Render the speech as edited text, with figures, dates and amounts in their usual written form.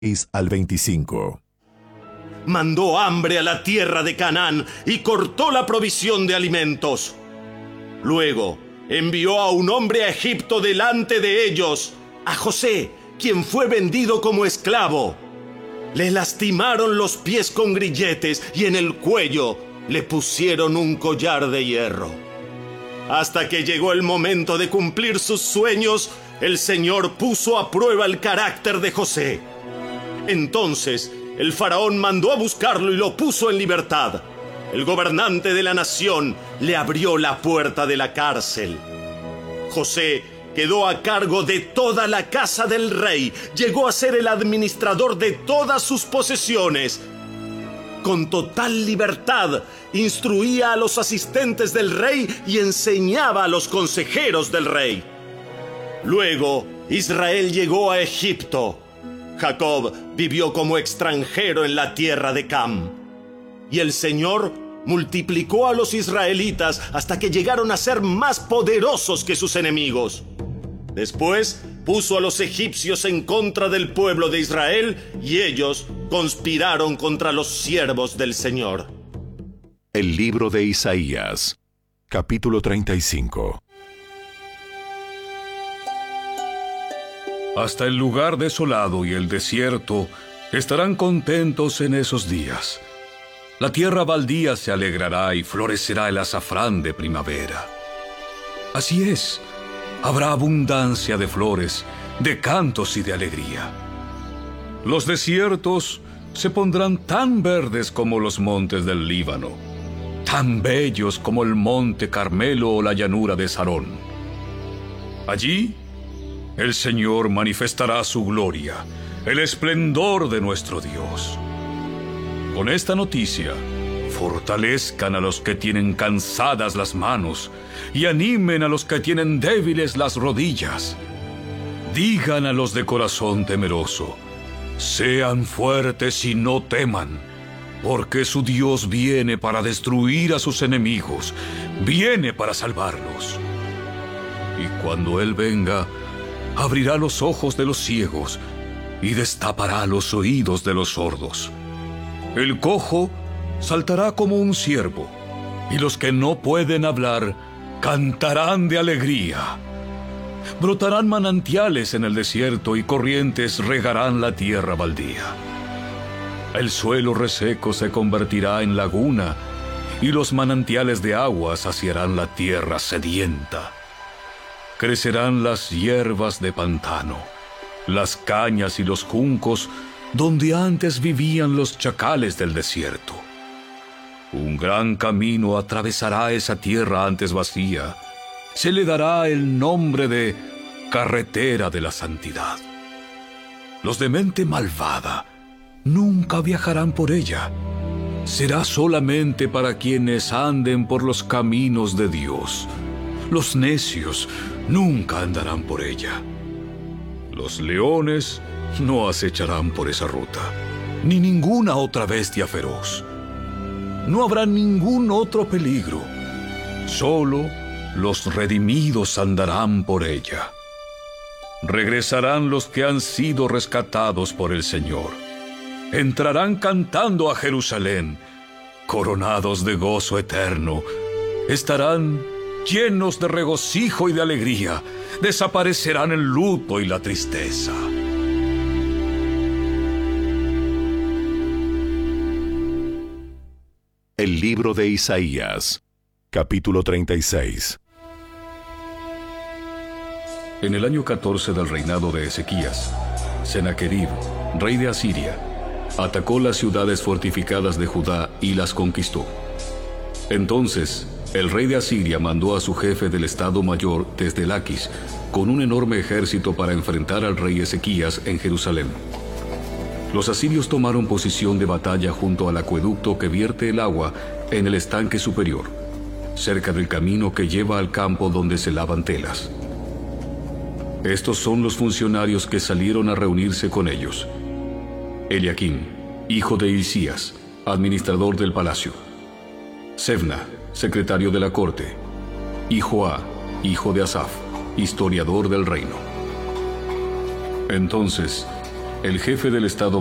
al 25. Mandó hambre a la tierra de Canaán y cortó la provisión de alimentos. Luego envió a un hombre a Egipto delante de ellos, a José, quien fue vendido como esclavo. Le lastimaron los pies con grilletes y en el cuello le pusieron un collar de hierro. Hasta que llegó el momento de cumplir sus sueños, el Señor puso a prueba el carácter de José. Entonces el faraón mandó a buscarlo y lo puso en libertad. El gobernante de la nación le abrió la puerta de la cárcel. José quedó a cargo de toda la casa del rey. Llegó a ser el administrador de todas sus posesiones. Con total libertad, instruía a los asistentes del rey y enseñaba a los consejeros del rey. Luego, Israel llegó a Egipto. Jacob vivió como extranjero en la tierra de Cam. Y el Señor multiplicó a los israelitas hasta que llegaron a ser más poderosos que sus enemigos. Después puso a los egipcios en contra del pueblo de Israel y ellos conspiraron contra los siervos del Señor. El libro de Isaías, capítulo 35. Hasta el lugar desolado y el desierto estarán contentos en esos días. La tierra baldía se alegrará y florecerá el azafrán de primavera. Así es, habrá abundancia de flores, de cantos y de alegría. Los desiertos se pondrán tan verdes como los montes del Líbano, tan bellos como el monte Carmelo o la llanura de Sarón. Allí, el Señor manifestará su gloria, el esplendor de nuestro Dios. Con esta noticia, fortalezcan a los que tienen cansadas las manos y animen a los que tienen débiles las rodillas. Digan a los de corazón temeroso, sean fuertes y no teman, porque su Dios viene para destruir a sus enemigos, viene para salvarlos. Y cuando Él venga, abrirá los ojos de los ciegos y destapará los oídos de los sordos. El cojo saltará como un ciervo, y los que no pueden hablar cantarán de alegría. Brotarán manantiales en el desierto y corrientes regarán la tierra baldía. El suelo reseco se convertirá en laguna, y los manantiales de agua saciarán la tierra sedienta. Crecerán las hierbas de pantano, las cañas y los juncos donde antes vivían los chacales del desierto. Un gran camino atravesará esa tierra antes vacía. Se le dará el nombre de carretera de la santidad. Los de mente malvada nunca viajarán por ella. Será solamente para quienes anden por los caminos de Dios. Los necios nunca andarán por ella. Los leones no acecharán por esa ruta, ni ninguna otra bestia feroz. No habrá ningún otro peligro. Solo los redimidos andarán por ella. Regresarán los que han sido rescatados por el Señor. Entrarán cantando a Jerusalén, coronados de gozo eterno. Estarán llenos de regocijo y de alegría. Desaparecerán el luto y la tristeza. El libro de Isaías, capítulo 36. En el año 14 del reinado de Ezequías, Sennacherib, rey de Asiria, atacó las ciudades fortificadas de Judá y las conquistó. Entonces, el rey de Asiria mandó a su jefe del estado mayor desde Laquis con un enorme ejército para enfrentar al rey Ezequías en Jerusalén. Los asirios tomaron posición de batalla junto al acueducto que vierte el agua en el estanque superior, cerca del camino que lleva al campo donde se lavan telas. Estos son los funcionarios que salieron a reunirse con ellos: Eliaquim, hijo de Hilcías, administrador del palacio; Sebna, secretario de la corte; y Joá, hijo de Asaf, historiador del reino. Entonces El jefe del Estado